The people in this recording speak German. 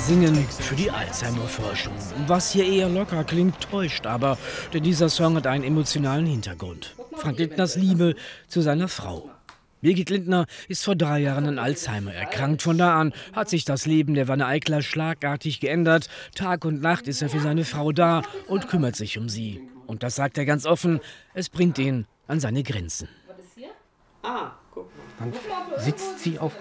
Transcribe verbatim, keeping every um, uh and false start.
Singen für die Alzheimer-Forschung. Was hier eher locker klingt, täuscht aber, denn dieser Song hat einen emotionalen Hintergrund. Frank Lindners Liebe zu seiner Frau. Birgit Lindner ist vor drei Jahren an Alzheimer erkrankt. Von da an hat sich das Leben der Wanne Eicler schlagartig geändert. Tag und Nacht ist er für seine Frau da und kümmert sich um sie. Und das sagt er ganz offen, es bringt ihn an seine Grenzen. Dann sitzt sie auf